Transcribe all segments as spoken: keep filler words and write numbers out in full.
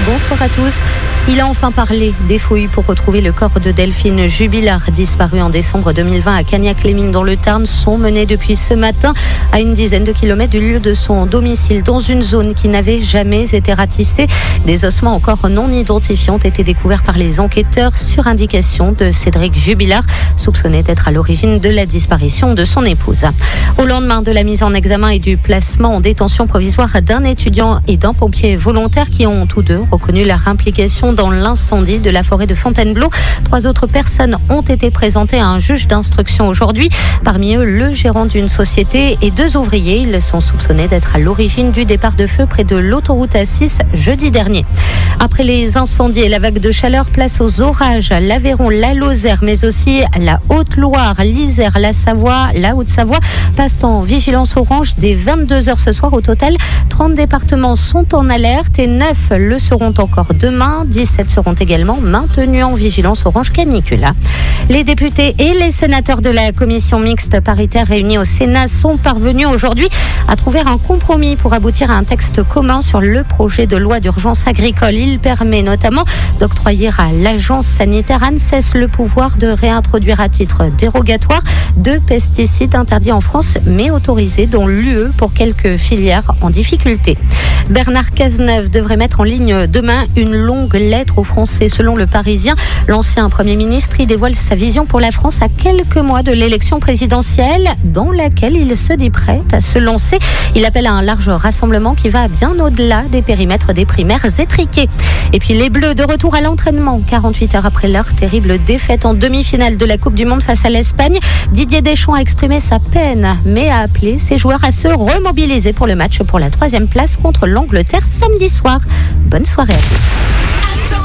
Bonsoir à tous. Il a enfin parlé des fouilles pour retrouver le corps de Delphine Jubilard, disparue en décembre deux mille vingt à Cagnac-les-Mines dans le Tarn, sont menées depuis ce matin à une dizaine de kilomètres du lieu de son domicile, dans une zone qui n'avait jamais été ratissée. Des ossements encore non identifiés ont été découverts par les enquêteurs sur indication de Cédric Jubilard, soupçonné d'être à l'origine de la disparition de son épouse. Au lendemain de la mise en examen et du placement en détention provisoire d'un étudiant et d'un pompier volontaire qui ont tous deux reconnu leur implication dans l'incendie de la forêt de Fontainebleau. Trois autres personnes ont été présentées à un juge d'instruction aujourd'hui. Parmi eux, le gérant d'une société et deux ouvriers. Ils sont soupçonnés d'être à l'origine du départ de feu près de l'autoroute A six jeudi dernier. Après les incendies et la vague de chaleur, place aux orages. L'Aveyron, la Lozère, mais aussi la Haute-Loire, l'Isère, la Savoie, la Haute-Savoie passent en vigilance orange dès vingt-deux heures ce soir. Au total, trente départements sont en alerte et neuf le seront encore demain. dix-sept seront également maintenus en vigilance orange canicule. Les députés et les sénateurs de la commission mixte paritaire réunie au Sénat sont parvenus aujourd'hui à trouver un compromis pour aboutir à un texte commun sur le projet de loi d'urgence agricole. Il permet notamment d'octroyer à l'agence sanitaire ANSES le pouvoir de réintroduire à titre dérogatoire deux pesticides interdits en France mais autorisés dans l'U E pour quelques filières en difficulté. Bernard Cazeneuve devrait mettre en ligne demain une longue lettre aux Français. Selon Le Parisien, l'ancien Premier ministre y dévoile sa vision pour la France à quelques mois de l'élection présidentielle dans laquelle il se dit prêt à se lancer. Il appelle à un large rassemblement qui va bien au-delà des périmètres des primaires étriqués. Et puis les Bleus de retour à l'entraînement. quarante-huit heures après leur terrible défaite en demi-finale de la Coupe du Monde face à l'Espagne, Didier Deschamps a exprimé sa peine, mais a appelé ses joueurs à se remobiliser pour le match pour la troisième place contre l'Angleterre samedi soir. Bonne soirée à tous.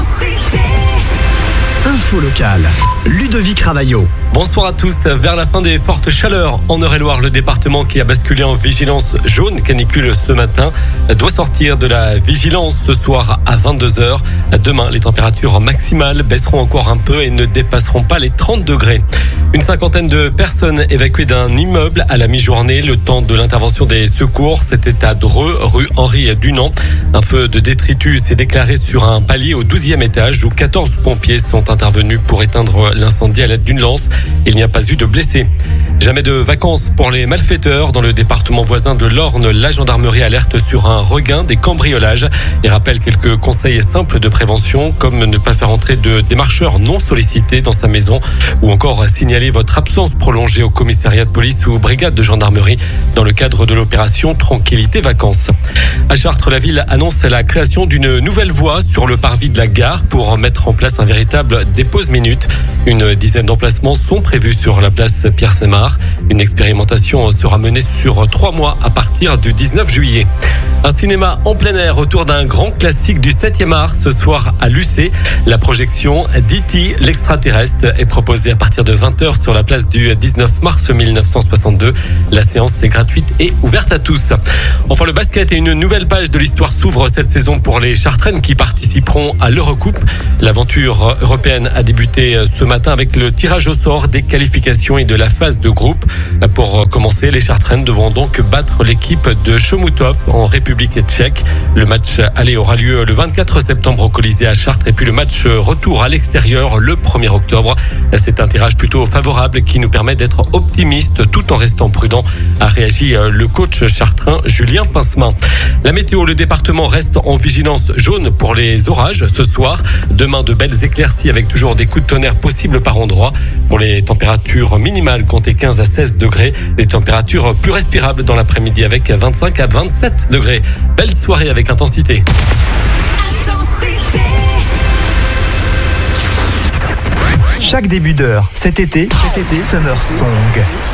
Info locale, Ludovic Ravaillot. Bonsoir à tous. Vers la fin des fortes chaleurs en Eure-et-Loire, le département qui a basculé en vigilance jaune canicule ce matin doit sortir de la vigilance ce soir à vingt-deux heures. Demain, les températures maximales baisseront encore un peu et ne dépasseront pas les trente degrés. Une cinquantaine de personnes évacuées d'un immeuble à la mi-journée. Le temps de l'intervention des secours, c'était à Dreux, rue Henri Dunant. Un feu de détritus s'est déclaré sur un palier au douzième étage où quatorze pompiers sont intervenus pour éteindre l'incendie à l'aide d'une lance. Il n'y a pas eu de blessés. Jamais de vacances pour les malfaiteurs. Dans le département voisin de l'Orne, la gendarmerie alerte sur un regain des cambriolages et rappelle quelques conseils simples de prévention, comme ne pas faire entrer de démarcheurs non sollicités dans sa maison ou encore signaler votre absence prolongée au commissariat de police ou brigade de gendarmerie dans le cadre de l'opération Tranquillité Vacances. À Chartres, la ville annonce la création d'une nouvelle voie sur le parvis de la gare pour mettre en place un véritable dépose-minute. Une dizaine d'emplacements sont prévus sur la place Pierre-Sémard. Une expérimentation sera menée sur trois mois à partir du dix-neuf juillet. Un cinéma en plein air autour d'un grand classique du septième art ce soir à Lucé. La projection d'E T l'extraterrestre est proposée à partir de vingt heures sur la place du dix-neuf mars mille neuf cent soixante-deux. La séance est gratuite et ouverte à tous. Enfin, le basket et une nouvelle page de l'histoire s'ouvre cette saison pour les Chartraines qui participeront à l'Eurocoupe. L'aventure européenne a débuté ce matin avec le tirage au sort des qualifications et de la phase de groupe. Pour commencer, les Chartraines devront donc battre l'équipe de Chomutov en République tchèque. Le match aller aura lieu le vingt-quatre septembre au Colisée à Chartres et puis le match retour à l'extérieur le premier octobre. C'est un tirage plutôt favorable qui nous permet d'être optimiste tout en restant prudent, a réagi le coach chartrain Julien Pincemin. La météo, le département reste en vigilance jaune pour les orages ce soir. Demain, de belles éclaircies avec toujours des coups de tonnerre possibles par endroits. Pour les températures minimales, comptez quinze à seize degrés. Les températures plus respirables dans l'après-midi avec vingt-cinq à vingt-sept degrés. Belle soirée avec intensité. Chaque début d'heure, cet été, cet été, Summer Song.